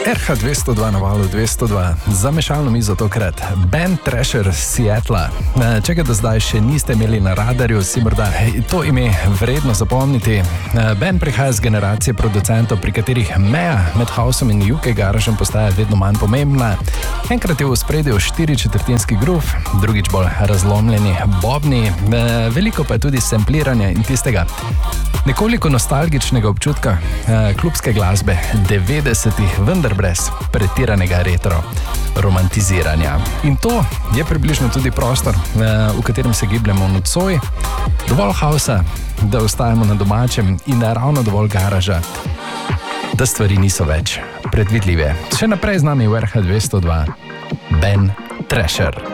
RH 202 na valu 202, za mešalno mizo tokrat band Thrasher Seattle. Če ga do zdaj še niste imeli na radarju, si morda to ime vredno zapomniti. Band prihaja z generacije producentov, pri katerih meja med houseom in UK garažem postaja vedno manj pomembna. Enkrat je v ospredju 4/4 groove, drugič bolj razlomljeni bobni, veliko pa je tudi sampliranja in tistega nekoliko nostalgičnega občutka klubske glasbe 90-ih, vendar brez pretiranega retro romantiziranja. In to je približno tudi prostor, v katerem se gibljamo nocoj. Dovolj hausa, da ostajamo na domačem in ravno dovolj garaža, da stvari niso več predvidljive. Še naprej z nami v RH 202, band Thrasher.